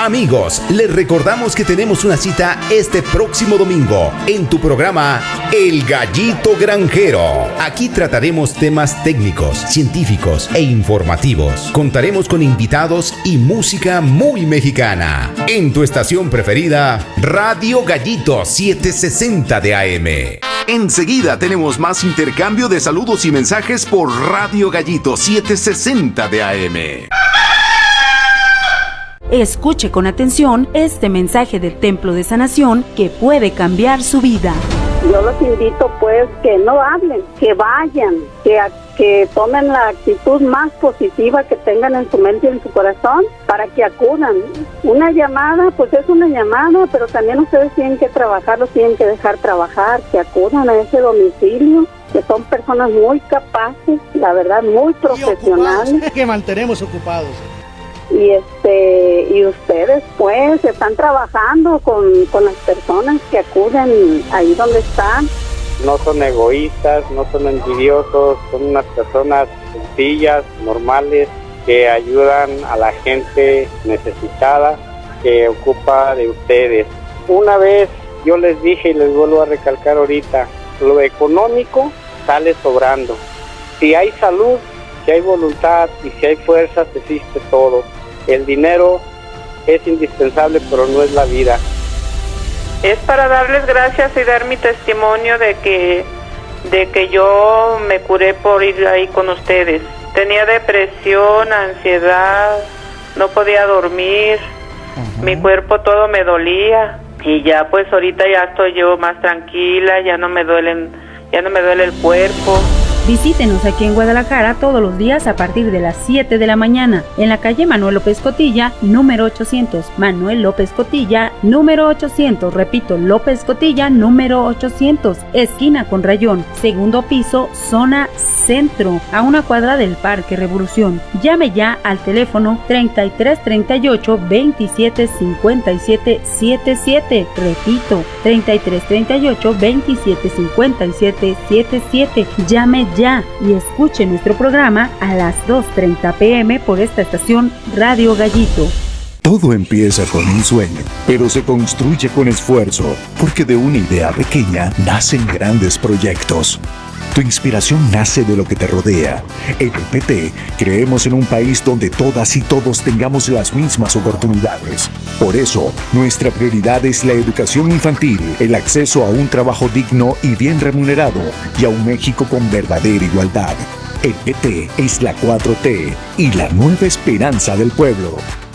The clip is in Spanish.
Amigos, les recordamos que tenemos una cita este próximo domingo en tu programa El Gallito Granjero. Aquí trataremos temas técnicos, científicos e informativos. Contaremos con invitados y música muy mexicana. En tu estación preferida, Radio Gallito 760 de AM. Enseguida tenemos más intercambio de saludos y mensajes por Radio Gallito 760 de AM. Escuche con atención este mensaje del Templo de Sanación que puede cambiar su vida. Yo los invito pues que no hablen, que vayan, que tomen la actitud más positiva que tengan en su mente y en su corazón para que acudan. Una llamada pues es una llamada, pero también ustedes tienen que trabajar, los tienen que dejar trabajar, que acudan a ese domicilio, que son personas muy capaces, la verdad muy profesionales. Que mantenemos ocupados. Y ustedes pues están trabajando con las personas que acuden ahí donde están. No son egoístas, no son envidiosos, son unas personas sencillas, normales, que ayudan a la gente necesitada, que ocupa de ustedes. Una vez yo les dije y les vuelvo a recalcar ahorita, lo económico sale sobrando. Si hay salud, si hay voluntad y si hay fuerzas, existe todo. El dinero es indispensable, pero no es la vida. Es para darles gracias y dar mi testimonio de que yo me curé por ir ahí con ustedes. Tenía depresión, ansiedad, no podía dormir, mi cuerpo todo me dolía y ya pues ahorita ya estoy yo más tranquila, ya no me duele el cuerpo. Visítenos aquí en Guadalajara todos los días a partir de las 7 de la mañana en la calle Manuel López Cotilla, número 800. Manuel López Cotilla, número 800. Repito, López Cotilla, número 800. Esquina con Rayón, segundo piso, zona centro, a una cuadra del Parque Revolución. Llame ya al teléfono 3338 27 57 77. Repito, 3338 27 57 77. Llame ya y escuche nuestro programa a las 2:30 p.m. por esta estación Radio Gallito. Todo empieza con un sueño, pero se construye con esfuerzo, porque de una idea pequeña nacen grandes proyectos. Tu inspiración nace de lo que te rodea. En el PT creemos en un país donde todas y todos tengamos las mismas oportunidades. Por eso, nuestra prioridad es la educación infantil, el acceso a un trabajo digno y bien remunerado, y a un México con verdadera igualdad. El PT es la 4T y la nueva esperanza del pueblo.